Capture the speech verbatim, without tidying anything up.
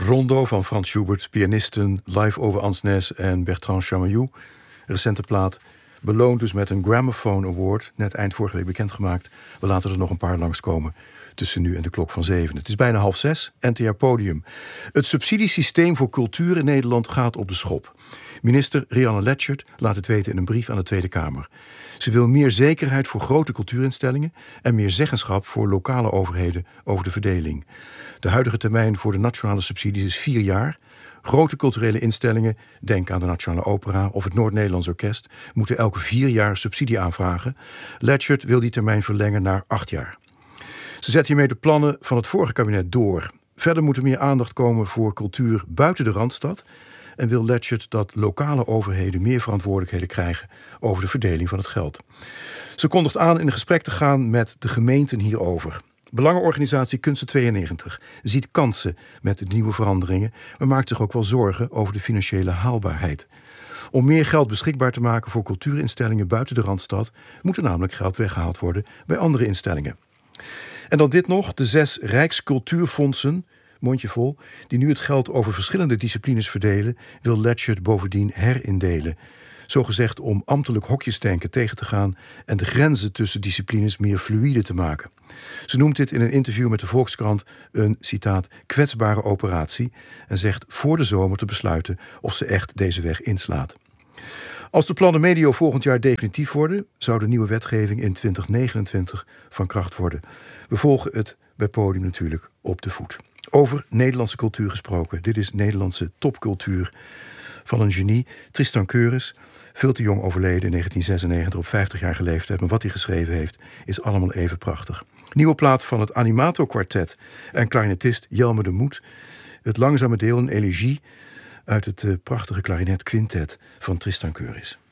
Rondo van Frans Schubert, pianisten, live over Ansnes en Bertrand Chamayou. Recente plaat, beloond dus met een Gramophone Award, net eind vorige week bekendgemaakt. We laten er nog een paar langskomen tussen nu en de klok van zeven. Het is bijna half zes, N T R Podium. Het subsidiesysteem voor cultuur in Nederland gaat op de schop. Minister Rianne Letchert laat het weten in een brief aan de Tweede Kamer. Ze wil meer zekerheid voor grote cultuurinstellingen en meer zeggenschap voor lokale overheden over de verdeling. De huidige termijn voor de nationale subsidies is vier jaar. Grote culturele instellingen, denk aan de Nationale Opera of het Noord-Nederlands Orkest, moeten elke vier jaar subsidie aanvragen. Letchert wil die termijn verlengen naar acht jaar. Ze zet hiermee de plannen van het vorige kabinet door. Verder moet er meer aandacht komen voor cultuur buiten de Randstad en wil Letchert dat lokale overheden meer verantwoordelijkheden krijgen over de verdeling van het geld. Ze kondigt aan in een gesprek te gaan met de gemeenten hierover. Belangenorganisatie Kunsten tweeënnegentig ziet kansen met de nieuwe veranderingen, maar maakt zich ook wel zorgen over de financiële haalbaarheid. Om meer geld beschikbaar te maken voor cultuurinstellingen buiten de Randstad moet er namelijk geld weggehaald worden bij andere instellingen. En dan dit nog, de zes Rijkscultuurfondsen, mondjevol, die nu het geld over verschillende disciplines verdelen, wil Letchert bovendien herindelen. Zogezegd om ambtelijk hokjesdenken tegen te gaan en de grenzen tussen disciplines meer fluïde te maken. Ze noemt dit in een interview met de Volkskrant een, citaat, kwetsbare operatie en zegt voor de zomer te besluiten of ze echt deze weg inslaat. Als de plannen medio volgend jaar definitief worden, zou de nieuwe wetgeving in twintig negenentwintig van kracht worden. We volgen het bij Podium natuurlijk op de voet. Over Nederlandse cultuur gesproken. Dit is Nederlandse topcultuur van een genie, Tristan Keurens. Veel te jong overleden in negentien zesennegentig op vijftigjarige leeftijd. Maar wat hij geschreven heeft is allemaal even prachtig. Nieuwe plaat van het Animato Quartet en klarinetist Jelme de Moet. Het langzame deel, een elegie uit het uh, prachtige klarinet quintet van Tristan Keurens.